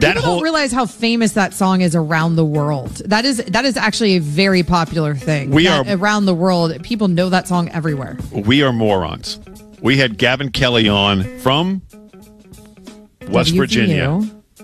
People don't realize how famous that song is around the world. That is actually a very popular thing. Around the world. People know that song everywhere. We are morons. We had Gavin Kelly on from West Virginia.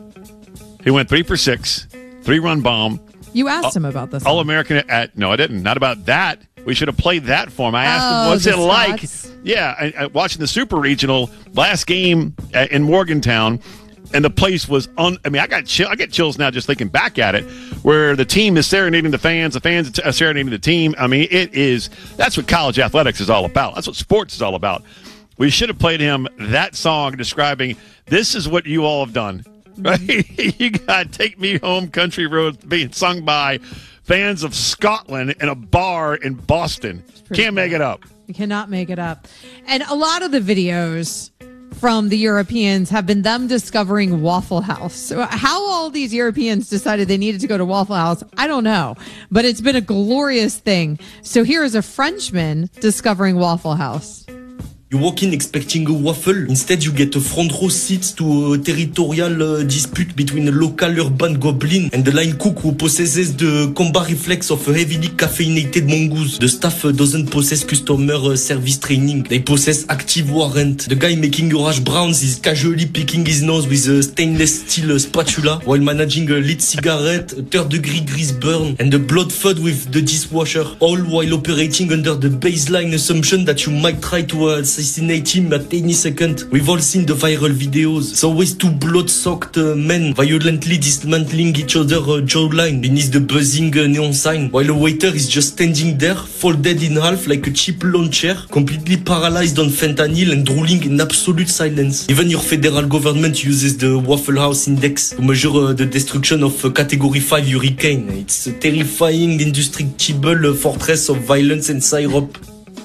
He went 3 for 6, 3-run bomb. You asked him about this. All-American. No, I didn't. Not about that. We should have played that for him. I asked him, what's it like? Yeah, watching the Super Regional last game in Morgantown, and the place was I get chills now just thinking back at it, where the team is serenading the fans are serenading the team. I mean, that's what college athletics is all about. That's what sports is all about. We should have played him that song describing, this is what you all have done. Right? You got Take Me Home, Country Roads, being sung by fans of Scotland in a bar in Boston. Can't make it up. You cannot make it up. And a lot of the videos from the Europeans have been them discovering Waffle House. So how all these Europeans decided they needed to go to Waffle House, I don't know. But it's been a glorious thing. So here is a Frenchman discovering Waffle House. You walk in expecting a waffle. Instead, you get a front row seat to a territorial dispute between a local urban goblin and the line cook who possesses the combat reflex of a heavily caffeinated mongoose. The staff doesn't possess customer service training. They possess active warrant. The guy making your hash browns is casually picking his nose with a stainless steel spatula while managing a lit cigarette, a third-degree grease burn, and a blood flood with the dishwasher, all while operating under the baseline assumption that you might try to assassinate him at any second. We've all seen the viral videos. It's always two blood-soaked men violently dismantling each other's jawline beneath the buzzing neon sign, while a waiter is just standing there, folded in half like a cheap lawn chair, completely paralyzed on fentanyl and drooling in absolute silence. Even your federal government uses the Waffle House Index to measure the destruction of a Category 5 hurricane. It's a terrifying, indestructible fortress of violence and syrup.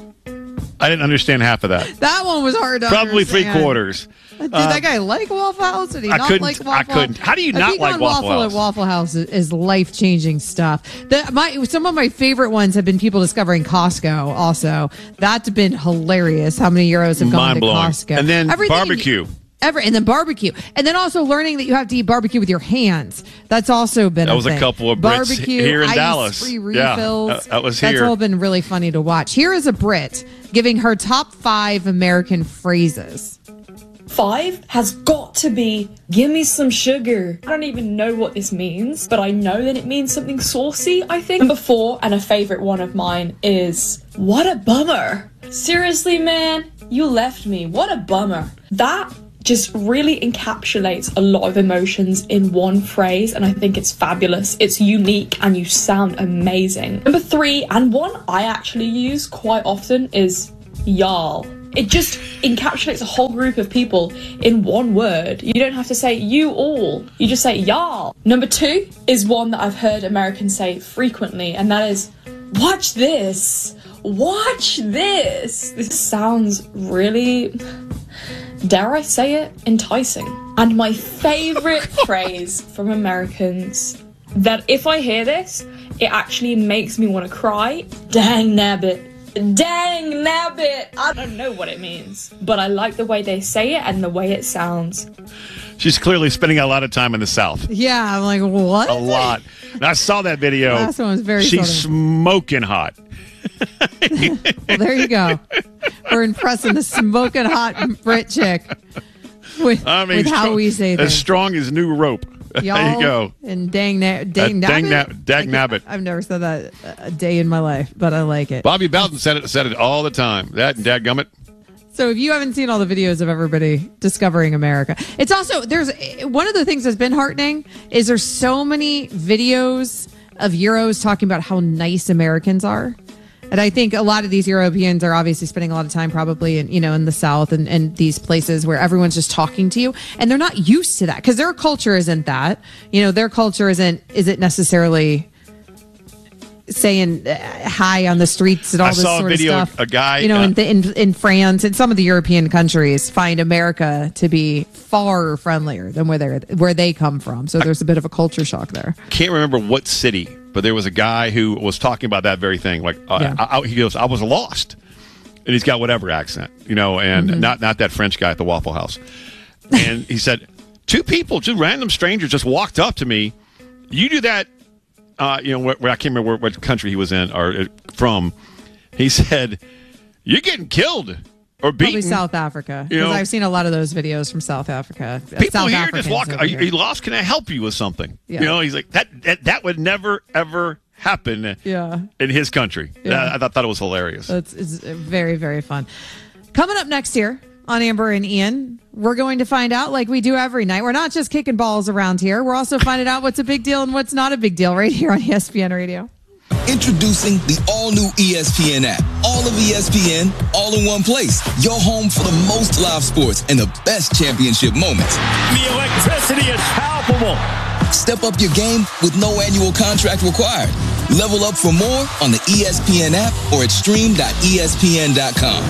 I didn't understand half of that. That one was hard to Probably understand. 3/4. Did that guy like Waffle House? Did he not like Waffle House? I couldn't. How do you not like Waffle House? At Waffle House is life-changing stuff. Some of my favorite ones have been people discovering Costco also. That's been hilarious. How many euros have gone to Costco? And then barbecue. And then barbecue. And then also learning that you have to eat barbecue with your hands. That's also been That was a couple of Brits barbecue, here in ice, Dallas. Free refills. Yeah, that was here. That's all been really funny to watch. Here is a Brit giving her top 5 American phrases. 5 has got to be, give me some sugar. I don't even know what this means, but I know that it means something saucy, I think. Number 4, and a favorite one of mine, is, what a bummer. Seriously, man, you left me. What a bummer. That just really encapsulates a lot of emotions in one phrase, and I think it's fabulous. It's unique and you sound amazing. Number 3, and one I actually use quite often, is y'all. It just encapsulates a whole group of people in one word. You don't have to say you all, you just say y'all. Number 2 is one that I've heard Americans say frequently, and that is, watch this. Watch this. This sounds really, dare I say it, enticing. And my favorite phrase from Americans, that if I hear this, it actually makes me want to cry, dang nabbit. Dang nabbit. I don't know what it means, but I like the way they say it and the way it sounds. She's clearly spending a lot of time in the South. Yeah, I'm like, what? A lot. And I saw that video. Last one was very She's funny. Smoking hot. Well, there you go. We're impressing the smoking hot Brit chick with how we say that. As strong as new rope. Y'all, there you go. And dang nabbit. Dag nabbit. I've never said that a day in my life, but I like it. Bobby Bowden said it all the time. That and dadgummit. So if you haven't seen all the videos of everybody discovering America, it's also, there's one of the things that's been heartening is there's so many videos of Euros talking about how nice Americans are. And I think a lot of these Europeans are obviously spending a lot of time probably in the South and these places where everyone's just talking to you, and they're not used to that because their culture isn't that. Their culture isn't necessarily saying hi on the streets and all this sort of stuff. A guy, in France and some of the European countries find America to be far friendlier than where they come from. So there's a bit of a culture shock there. Can't remember what city, but there was a guy who was talking about that very thing. Like he goes, I was lost, and he's got whatever accent, and not that French guy at the Waffle House, and he said, two random strangers just walked up to me. You do that, where I can't remember what country he was in or from. He said, "You're getting killed or beaten." Probably South Africa. Because I've seen a lot of those videos from South Africa. People South here Africans just walk. over here. Are you lost? Can I help you with something? Yeah. He's like that would never ever happen. In his country. Yeah. I thought it was hilarious. It's very, very fun. Coming up next year on Amber and Ian, we're going to find out, like we do every night. We're not just kicking balls around here. We're also finding out what's a big deal and what's not a big deal right here on ESPN Radio. Introducing the all-new ESPN app. All of ESPN, all in one place. Your home for the most live sports and the best championship moments. The electricity is palpable. Step up your game with no annual contract required. Level up for more on the ESPN app or at stream.espn.com.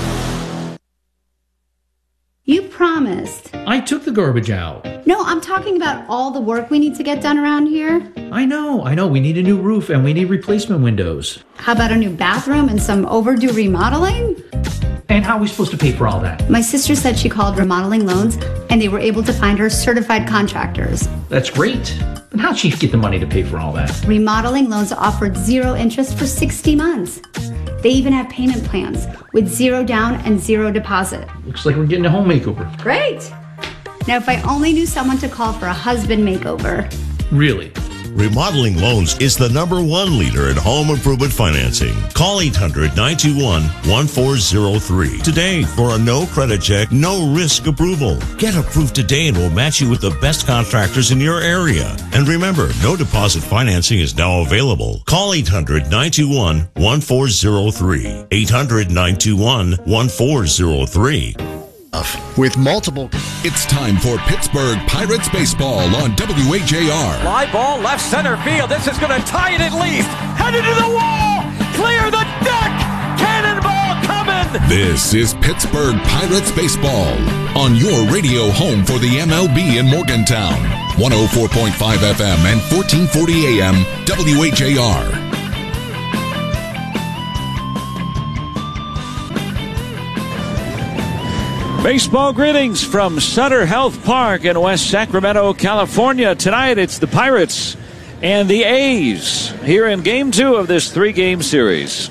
You promised. I took the garbage out. No, I'm talking about all the work we need to get done around here. I know. We need a new roof and we need replacement windows. How about a new bathroom and some overdue remodeling? And how are we supposed to pay for all that? My sister said she called Remodeling Loans and they were able to find her certified contractors. That's great. But how'd she get the money to pay for all that? Remodeling Loans offered 0 interest for 60 months. They even have payment plans with 0 down and 0 deposit. Looks like we're getting a home makeover. Great. Now, if I only knew someone to call for a husband makeover. Really? Remodeling Loans is the #1 leader in home improvement financing. Call 800-921-1403 today for a no credit check, no risk approval. Get approved today and we'll match you with the best contractors in your area. And remember, no deposit financing is now available. Call 800-921-1403. 800-921-1403. With multiple. It's time for Pittsburgh Pirates baseball on WHAR. Fly ball left center field. This is going to tie it at least. Headed to the wall. Clear the deck. Cannonball coming. This is Pittsburgh Pirates baseball on your radio home for the MLB in Morgantown. 104.5 FM and 1440 AM WHAR. Baseball greetings from Sutter Health Park in West Sacramento, California. Tonight it's the Pirates and the A's here in Game 2 of this 3-game series.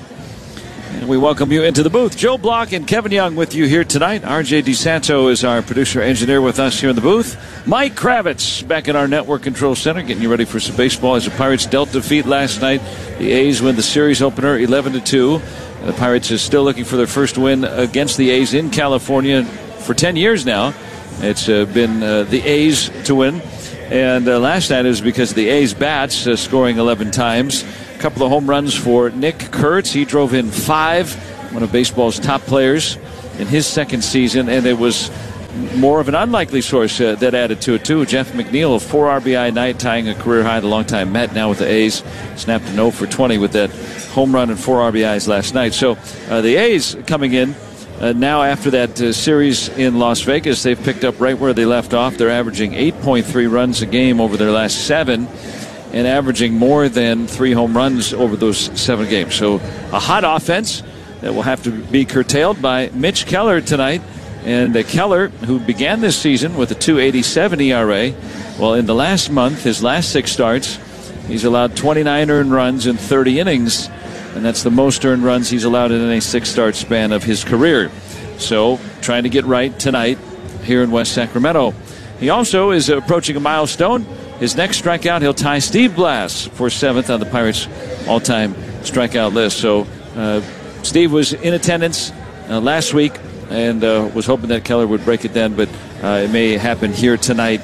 And we welcome you into the booth. Joe Block and Kevin Young with you here tonight. RJ DeSanto is our producer-engineer with us here in the booth. Mike Kravitz back in our network control center getting you ready for some baseball as the Pirates dealt defeat last night. The A's win the series opener 11-2. The Pirates are still looking for their first win against the A's in California for 10 years now. It's been the A's to win. And last night it was because of the A's bats scoring 11 times. A couple of home runs for Nick Kurtz. He drove in 5, one of baseball's top players in his second season. And it was more of an unlikely source that added to it, too. Jeff McNeil, a 4 RBI night, tying a career high, the longtime Met, now with the A's. Snapped a 0 for 20 with that home run and 4 RBIs last night. So the A's coming in now after that series in Las Vegas, they've picked up right where they left off. They're averaging 8.3 runs a game over their last 7 and averaging more than 3 home runs over those 7 games. So a hot offense that will have to be curtailed by Mitch Keller tonight. And Keller, who began this season with a 2.87 ERA, well, in the last month, his last 6 starts, he's allowed 29 earned runs in 30 innings. And that's the most earned runs he's allowed in any 6-start span of his career. So, trying to get right tonight here in West Sacramento. He also is approaching a milestone. His next strikeout, he'll tie Steve Blass for 7th on the Pirates' all-time strikeout list. So, Steve was in attendance last week and was hoping that Keller would break it then, but it may happen here tonight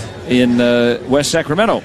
in West Sacramento.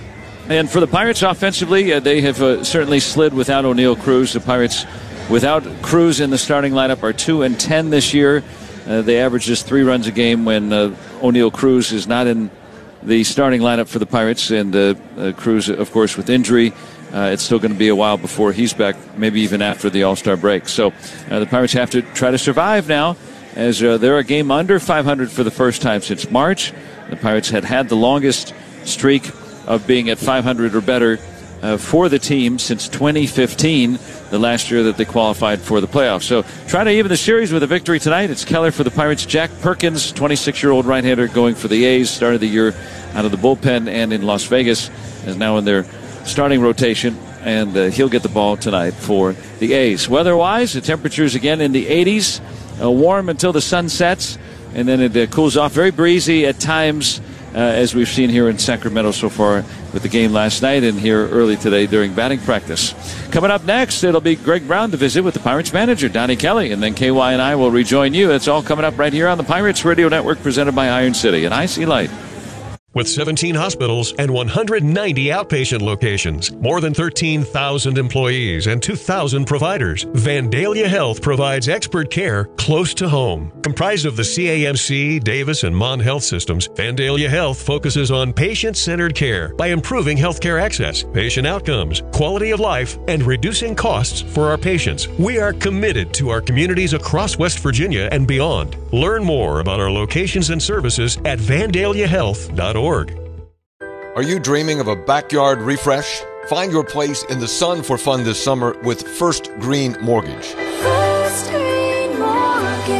And for the Pirates offensively, they have certainly slid without O'Neal Cruz. The Pirates, without Cruz in the starting lineup, are 2-10 this year. They average just 3 runs a game when O'Neal Cruz is not in the starting lineup for the Pirates. And Cruz, of course, with injury, it's still going to be a while before he's back, maybe even after the All-Star break. So the Pirates have to try to survive now, as they're a game under 500 for the first time since March. The Pirates had the longest streak of being at 500 or better for the team since 2015, the last year that they qualified for the playoffs. So try to even the series with a victory tonight. It's Keller for the Pirates. Jack Perkins, 26-year-old right-hander, going for the A's. Started the year out of the bullpen and in Las Vegas, is now in their starting rotation, and he'll get the ball tonight for the A's. Weather-wise, the temperatures again in the 80s, warm until the sun sets, and then it cools off. Very breezy at times, as we've seen here in Sacramento so far with the game last night and here early today during batting practice. Coming up next, it'll be Greg Brown to visit with the Pirates manager, Donnie Kelly, and then KY and I will rejoin you. It's all coming up right here on the Pirates Radio Network, presented by Iron City and IC Light. With 17 hospitals and 190 outpatient locations, more than 13,000 employees, and 2,000 providers, Vandalia Health provides expert care close to home. Comprised of the CAMC, Davis, and Mon Health systems, Vandalia Health focuses on patient-centered care by improving healthcare access, patient outcomes, quality of life, and reducing costs for our patients. We are committed to our communities across West Virginia and beyond. Learn more about our locations and services at vandaliahealth.org. Are you dreaming of a backyard refresh? Find your place in the sun for fun this summer with First Green Mortgage. First Green Mortgage.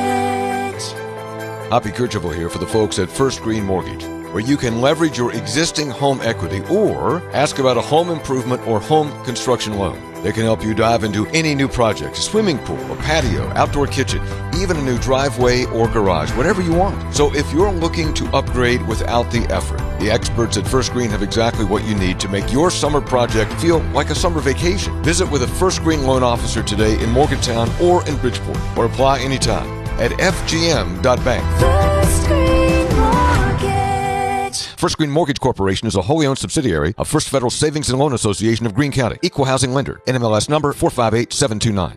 Hoppy Kercheval here for the folks at First Green Mortgage, where you can leverage your existing home equity or ask about a home improvement or home construction loan. They can help you dive into any new project, a swimming pool, a patio, outdoor kitchen, even a new driveway or garage, whatever you want. So if you're looking to upgrade without the effort, the experts at First Green have exactly what you need to make your summer project feel like a summer vacation. Visit with a First Green loan officer today in Morgantown or in Bridgeport, or apply anytime at fgm.bank. First Green Mortgage. First Green Mortgage Corporation is a wholly owned subsidiary of First Federal Savings and Loan Association of Greene County. Equal housing lender. NMLS number 458729.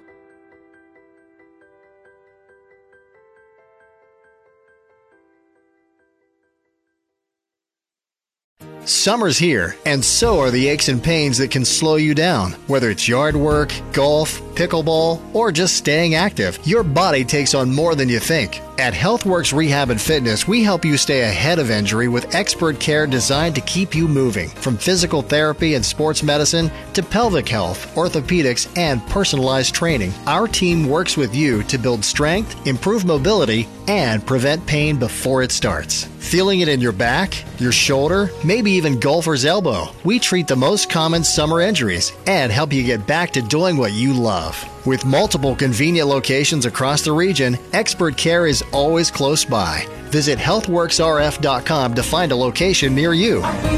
Summer's here, and so are the aches and pains that can slow you down. Whether it's yard work, golf, pickleball, or just staying active, your body takes on more than you think. At HealthWorks Rehab and Fitness, we help you stay ahead of injury with expert care designed to keep you moving. From physical therapy and sports medicine to pelvic health, orthopedics, and personalized training, our team works with you to build strength, improve mobility, and prevent pain before it starts. Feeling it in your back, your shoulder, maybe even golfer's elbow? We treat the most common summer injuries and help you get back to doing what you love. With multiple convenient locations across the region, expert care is always close by. Visit healthworksrf.com to find a location near you.